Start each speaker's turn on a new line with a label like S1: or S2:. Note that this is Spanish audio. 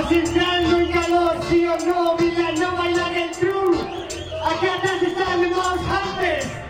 S1: Estamos entrando en calor, sí o no, Villanova y la del True. Acá atrás están los Mouse Hunters.